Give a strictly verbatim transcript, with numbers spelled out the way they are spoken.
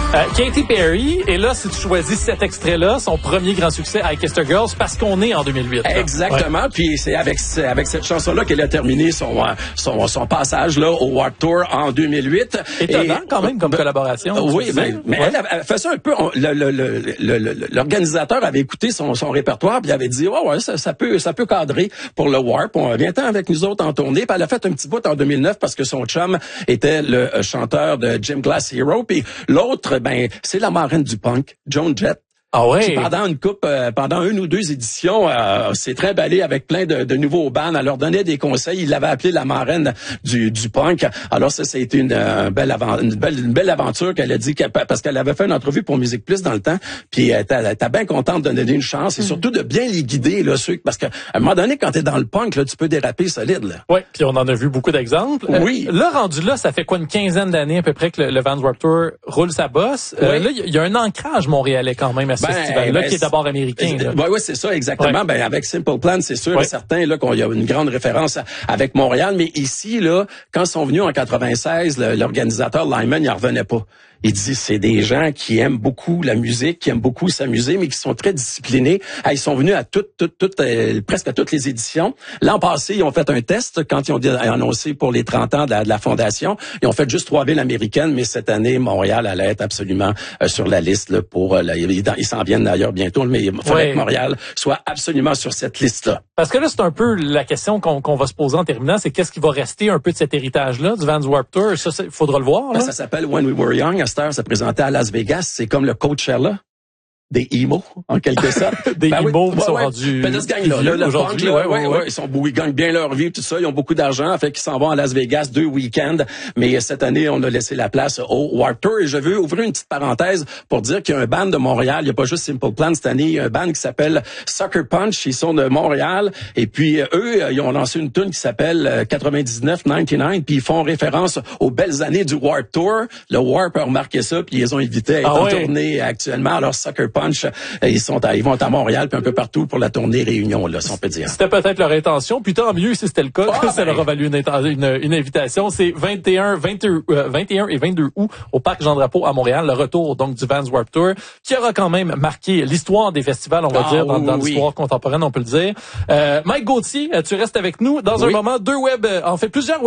Euh, Katy Perry, et là, si tu choisis cet extrait-là, son premier grand succès, I Kissed a Girl, c'est parce qu'on est en deux mille huit. Là. Exactement, ouais. Puis c'est avec avec cette chanson-là qu'elle a terminé son son son passage là au Warped Tour en deux mille huit. Étonnant et, quand même comme ben, collaboration. Oui, ben, mais ouais. elle, elle fait ça un peu. On, le, le, le, le, l'organisateur avait écouté son son répertoire, puis il avait dit, oh, ouais, ça, ça peut ça peut cadrer pour le Warp. On vient avec nous autres en tournée. Puis elle a fait un petit bout en deux mille neuf parce que son chum était le chanteur de Gym Glass Hero, puis l'autre, ben, c'est la marraine du punk, Joan Jett. Ah ouais. Qui, pendant une coupe, euh, pendant une ou deux éditions, euh, s'est trimballé avec plein de, de nouveaux bands. Elle leur donnait des conseils. Il l'avait appelé la marraine du, du punk. Alors ça, ça a été une, euh, belle, avant, une, belle, une belle aventure qu'elle a dit, qu'elle, parce qu'elle avait fait une entrevue pour Musique Plus dans le temps. Puis elle était bien contente de donner une chance et mm. surtout de bien les guider là, ceux, parce qu'à un moment donné, quand t'es dans le punk, là, tu peux déraper solide. Là. Oui, puis on en a vu beaucoup d'exemples. Oui. Euh, là, rendu là, ça fait quoi une quinzaine d'années à peu près que le, le Vans Warped Tour roule sa bosse. Oui. Euh, là, il y a un ancrage montréalais quand même à ce ben, festival-là ben, qui est d'abord américain. Oui, oui, c'est ça, exactement. Ouais. Ben, avec Simple Plan, c'est sûr ouais. et certain là, qu'on y a une grande référence avec Montréal. Mais ici, là, quand ils sont venus en quatre-vingt-seize, le, l'organisateur Lyman, il en revenait pas. Il dit, c'est des gens qui aiment beaucoup la musique, qui aiment beaucoup s'amuser, mais qui sont très disciplinés. Ah, ils sont venus à toutes, toutes, toutes, euh, presque à toutes les éditions. L'an passé, ils ont fait un test quand ils ont annoncé pour les trente ans de la, de la fondation. Ils ont fait juste trois villes américaines, mais cette année, Montréal allait être absolument euh, sur la liste là, pour. Euh, là, ils, ils s'en viennent d'ailleurs bientôt, mais il faudrait ouais. que Montréal soit absolument sur cette liste-là. Parce que là, c'est un peu la question qu'on, qu'on va se poser en terminant, c'est qu'est-ce qui va rester un peu de cet héritage-là du Vans Warped Tour. Ça, il faudra le voir. Là. Ça s'appelle When We Were Young. À cette heure, ça présentait à Las Vegas. C'est comme le Coachella des emo, en quelque sorte. des ben emo oui, qui sont ouais, rendus ben, ce gang-là, là, le punk, là, ouais, ouais, ouais, ils sont beaux, ils gagnent bien leur vie, tout ça, ils ont beaucoup d'argent, fait qu'ils s'en vont à Las Vegas deux week-ends, mais cette année, on a laissé la place au Warped Tour, et je veux ouvrir une petite parenthèse pour dire qu'il y a un band de Montréal, il n'y a pas juste Simple Plan cette année, il y a un band qui s'appelle Sucker Punch, ils sont de Montréal, et puis eux, ils ont lancé une tune qui s'appelle quatre-vingt-dix-neuf quatre-vingt-dix-neuf, puis ils font référence aux belles années du Warped Tour. Le Warp a remarqué ça, puis ils les ont invités à être ah, en ouais. tournée actuellement. Alors Sucker Punch, ils sont à, ils vont à Montréal puis un peu partout pour la tournée Réunion, là, si on peut dire. C'était peut-être leur intention, puis tant mieux si c'était le cas. Ah, ça ben... leur a valu une, une, une invitation. C'est vingt et un, vingt-deux, euh, vingt et un et vingt-deux août au Parc Jean-Drapeau à Montréal, le retour donc du Vans Warped Tour, qui aura quand même marqué l'histoire des festivals, on va ah, dire, dans, oui, dans l'histoire oui. contemporaine, on peut le dire. Euh, Mike Gauthier, tu restes avec nous dans oui. un moment. Deux web, en fait plusieurs web